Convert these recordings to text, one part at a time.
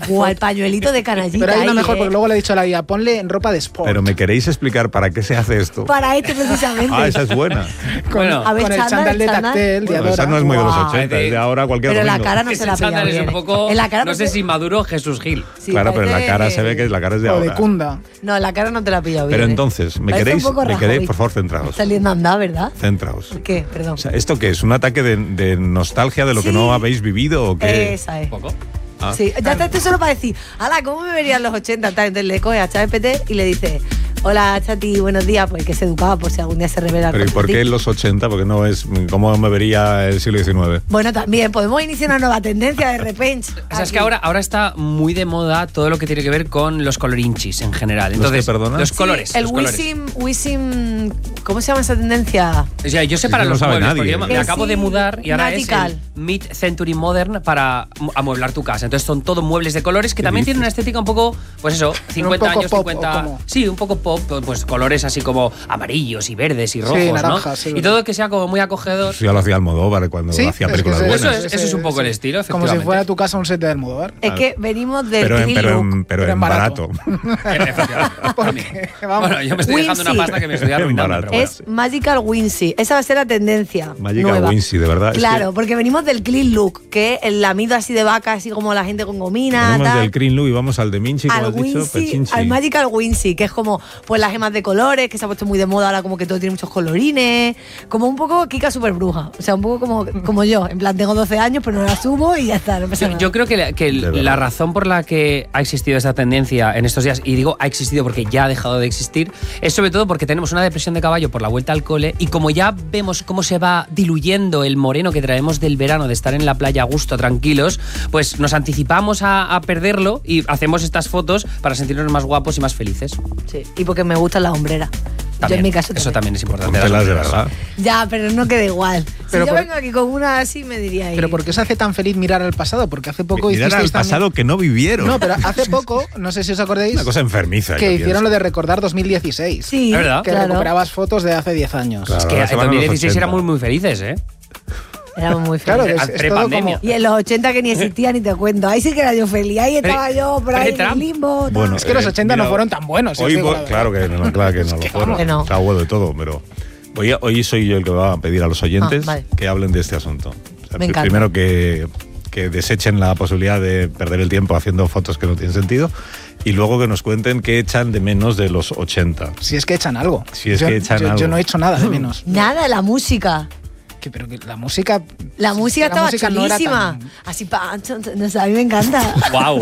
O el pañuelito de canallita. Pero hay una ahí, mejor, porque luego le he dicho a la guía, ponle en ropa de sport. Pero ¿me queréis explicar para qué se hace esto? Para este precisamente. Ah, esa es buena. Bueno, A ver, con el chándal de Tactel, de Bueno, esa Adora. no es muy de los Guau. 80, es de ahora cualquier Pero la domingo. cara no se ese la pilla chándal es bien. un poco, En la cara no sé si Maduro o Jesús Gil. Sí, Claro, pero en la parece cara se ve que la cara es de O ahora. de Kunda. No, en la cara no te la pilla bien. Pero entonces, Parece un poco Rajoy. por favor, centraos. Saliendo a andar, ¿verdad? Centraos. ¿Por qué? Perdón. O sea, ¿esto qué es? ¿Un ataque de nostalgia de lo que Sí. no habéis vivido o qué? Esa es. Un poco. Ah. Sí, ya está esto solo para decir, ala, ¿cómo me verían los 80? Tal, entonces le coge a ChatGPT y le dice, hola Chati, buenos días, pues que se educaba por si algún día se revela. Pero ¿y por qué en los 80? Porque no es... ¿Cómo me vería el siglo XIX? Bueno, también podemos iniciar una nueva tendencia de repente. O sea, es que ahora está muy de moda todo lo que tiene que ver con los colorinchis en general. ¿Los Entonces, qué, perdona? los colores. El los colores. Wisim, ¿cómo se llama esa tendencia? O sea, yo sé Es para que no los sabe muebles, nadie. porque yo me Que acabo sí, de mudar y ahora Natical. es el Mid-Century Modern para amueblar tu casa. Entonces son todo muebles de colores que ¿Qué también dices? tienen una estética un poco, pues eso, 50 poco años, pop, 50... ¿o cómo? Sí, un poco pop, pues colores así como amarillos y verdes y rojos, naranjas, sí, ¿no? Y verdad. todo que sea como muy acogedor. Eso ya lo hacía Almodóvar cuando Sí, hacía es películas que buenas. Eso es un poco el estilo, Como si efectivamente. fuera tu casa un set de Almodóvar. Es que venimos del Pero Green Look. en en barato. Porque, vamos, Bueno, yo me estoy dejando una Wincy. pasta que me estoy arruinando. Barato. Pero bueno. Es Magical Wincy. Esa va a ser la tendencia. Magical nueva. Wincy, de verdad. Claro, porque venimos del clean look, que es el lamido así de vaca, así como la gente con gomina. Venimos tal. del Green Look y vamos al de Minchi, como Al has dicho, Wincy, Pechinchi. al Magical Wincy, que es como pues las gemas de colores, que se ha puesto muy de moda ahora, como que todo tiene muchos colorines, como un poco Kika super bruja, o sea, un poco como yo, en plan tengo 12 años pero no la sumo y ya está, no pasa nada. Yo creo que verdad. la razón por la que ha existido esta tendencia en estos días, y digo ha existido porque ya ha dejado de existir, es sobre todo porque tenemos una depresión de caballo por la vuelta al cole y como ya vemos cómo se va diluyendo el moreno que traemos del verano de estar en la playa a gusto, tranquilos, pues nos anticipamos a perderlo y hacemos estas fotos para sentirnos más guapos y más felices. Sí, y porque me gusta la hombrera. Yo en mi caso eso también es importante. Póntelas de verdad. Ya, pero no queda igual. Pero si yo por- vengo aquí con una así me diría ahí. pero ¿por qué os hace tan feliz mirar al pasado? Porque hace poco Mirar al hicisteis también- pasado que no vivieron. No, pero hace poco, no sé si os acordáis, Una cosa enfermiza. que yo hicieron pienso. lo de recordar 2016. Sí, ¿Es verdad? Que claro. recuperabas fotos de hace 10 años. Claro. Es que Ahora se en van a los 2016 80. éramos muy felices, ¿eh? Éramos muy Claro, felices. es todo como... Prepandemia. Y en los 80 que ni existía ni te cuento. Ahí sí que era yo feliz. Ahí estaba yo por ahí en el Pre-Trump. limbo. tal. Bueno, Es que los 80 no mira, fueron tan buenos. Hoy, os digo la verdad. claro que no lo fueron. que no. Está bueno de todo, pero hoy soy yo el que va a pedir a los oyentes vale. que hablen de este asunto. O sea, Me encanta. primero que desechen la posibilidad de perder el tiempo haciendo fotos que no tienen sentido y luego que nos cuenten qué echan de menos de los 80. Si es que echan algo. Si es yo, que echan yo algo. no he hecho nada de menos. Nada, la música. Pero que la música... La música estaba música no era chulísima. tan- Así, no sé, a mí me encanta. ¡Wow!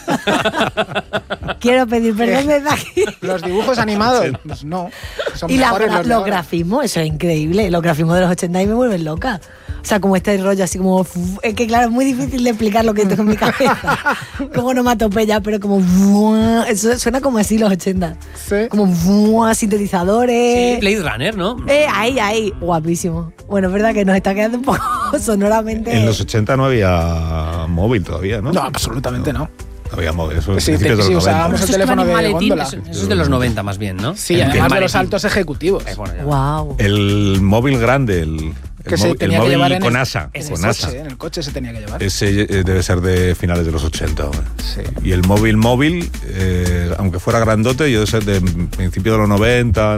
Quiero pedir perdón desde aquí. Los dibujos animados, pues no. Son Y mejores los de los ahora. grafismos, eso es increíble. Los grafismos de los 80 y me vuelven loca. O sea, como este rollo así como... Es que claro, es muy difícil de explicar lo que tengo en mi cabeza. Como onomatopeya, pero como... Eso suena como así los 80. Sí. Como Sí, sintetizadores. Blade Runner, ¿no? Ahí. Guapísimo. Bueno, es verdad que nos está quedando un poco sonoramente... En los 80 no había móvil todavía, ¿no? No, absolutamente no. No había móvil, eso es Sí, principios de sí, los 90. usábamos Esos el teléfono que van en de maletín, góndola. eso es de los 90 más bien, ¿no? Sí, El además de los maletín. altos ejecutivos. Bueno, ya. Wow. El móvil grande, el Que se móvil, tenía que móvil llevar en con el- asa. En Con el asa. coche, en el coche se tenía que llevar. Ese debe ser de finales de los 80. hombre. Sí. Y el móvil, aunque fuera grandote, yo debe ser de principio de los 90,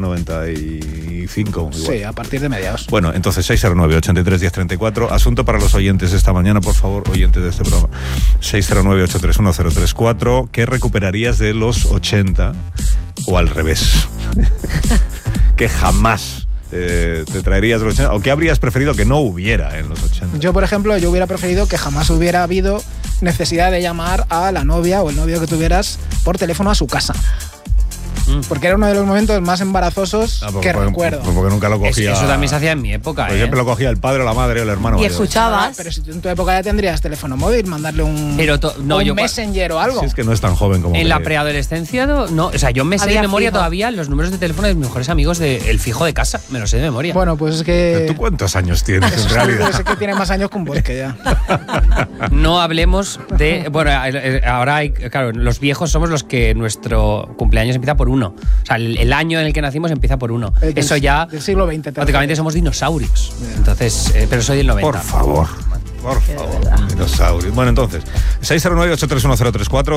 95. Igual. Sí, a partir de mediados. Bueno, entonces 609-83-1034. Asunto para los oyentes esta mañana, por favor, oyentes de este programa. 609-831-034. ¿Qué recuperarías de los 80 o al revés? Que jamás te traerías de los 80. ¿O qué habrías preferido que no hubiera en los 80? Yo, por ejemplo, yo hubiera preferido que jamás hubiera habido necesidad de llamar a la novia o el novio que tuvieras por teléfono a su casa. Porque era uno de los momentos más embarazosos que recuerdo. Porque nunca lo cogía. Eso también se hacía en mi época, Pues ¿eh? siempre lo cogía el padre o la madre o el hermano. Y mayor. escuchabas... Pero si tú en tu época ya tendrías teléfono móvil, mandarle un, Pero no, un yo- Messenger o algo. Si es que no es tan joven como En que- la preadolescencia, no. O sea, yo me sé de Había memoria fijo. todavía los números de teléfono de mis mejores amigos del fijo de casa. Me los sé de memoria. Bueno, pues es ¿Pero que... ¿Tú cuántos años tienes en realidad? Es que tiene más años que un bosque ya. No hablemos de... Bueno, ahora hay... Claro, los viejos somos los que nuestro cumpleaños empieza por 1. O sea, el año en el que nacimos empieza por 1. El del- Eso ya... del siglo XX. Prácticamente somos dinosaurios. Entonces, pero soy del 90. Por favor. Por favor. Dinosaurios. Bueno, entonces, 609-831-034.